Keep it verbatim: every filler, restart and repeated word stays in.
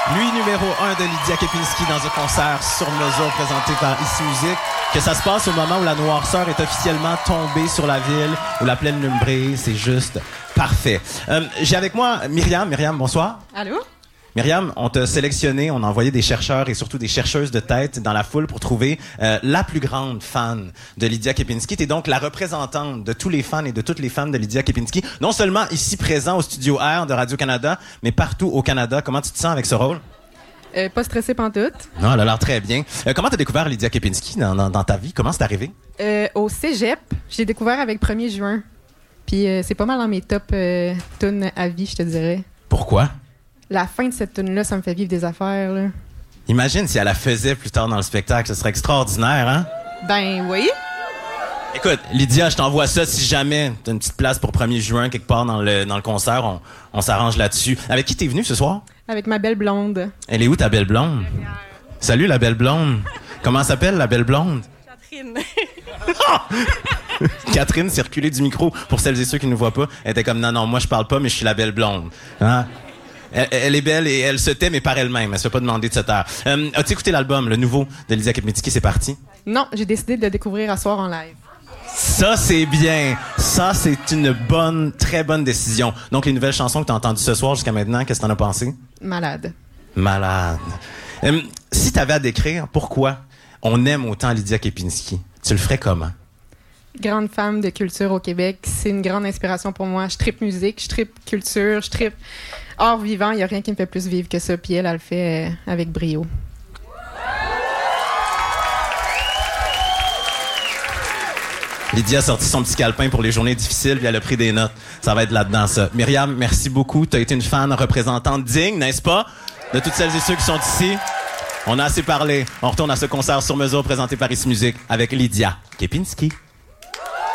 Lui, numéro un de Lydia Kepinski dans un concert sur mesure présenté par Ici Musique. Que ça se passe au moment où la noirceur est officiellement tombée sur la ville, où la pleine lune brille, c'est juste parfait. Euh, j'ai avec moi Myriam. Myriam, bonsoir. Allô? Myriam, on t'a sélectionné, on a envoyé des chercheurs et surtout des chercheuses de tête dans la foule pour trouver euh, la plus grande fan de Lydia Kepinski. T'es donc la représentante de tous les fans et de toutes les fans de Lydia Kepinski, non seulement ici présent au Studio R de Radio-Canada, mais partout au Canada. Comment tu te sens avec ce rôle? Euh, pas stressée pantoute. Non, elle a l'air très bien. Euh, comment t'as découvert Lydia Kepinski dans, dans, dans ta vie? Comment c'est arrivé? Euh, au cégep, j'ai découvert avec premier juin. Puis euh, c'est pas mal dans mes top euh, tunes à vie, je te dirais. Pourquoi? La fin de cette tune-là, ça me fait vivre des affaires, là. Imagine si elle la faisait plus tard dans le spectacle. Ce serait extraordinaire, hein? Ben oui. Écoute, Lydia, je t'envoie ça si jamais t'as une petite place pour premier juin quelque part dans le, dans le concert. On, on s'arrange là-dessus. Avec qui t'es venue ce soir? Avec ma belle blonde. Elle est où, ta belle blonde? Salut, la belle blonde. Comment s'appelle, la belle blonde? Catherine. Catherine, circuler du micro pour celles et ceux qui ne nous voient pas. Elle était comme, non, non, moi, je parle pas, mais je suis la belle blonde. Hein? Elle, elle est belle et elle se tait, mais par elle-même. Elle se fait pas demander de se taire. Euh, as-tu écouté l'album, le nouveau de Lydia Kepinski? C'est parti? Non, j'ai décidé de le découvrir à soir en live. Ça, c'est bien. Ça, c'est une bonne, très bonne décision. Donc, les nouvelles chansons que tu as entendues ce soir jusqu'à maintenant, qu'est-ce que t'en as pensé? Malade. Malade. Euh, si tu avais à décrire pourquoi on aime autant Lydia Kepinski, tu le ferais comment? Grande femme de culture au Québec. C'est une grande inspiration pour moi. Je trippe musique, je trippe culture, je trippe art vivant. Il n'y a rien qui me fait plus vivre que ça. Puis elle, elle le fait euh, avec brio. Lydia a sorti son petit calepin pour les journées difficiles, puis elle a pris des notes. Ça va être là-dedans, ça. Myriam, merci beaucoup. Tu as été une fan représentante digne, n'est-ce pas? De toutes celles et ceux qui sont ici. On a assez parlé. On retourne à ce concert sur mesure présenté par Ici Musique avec Lydia Kepinski.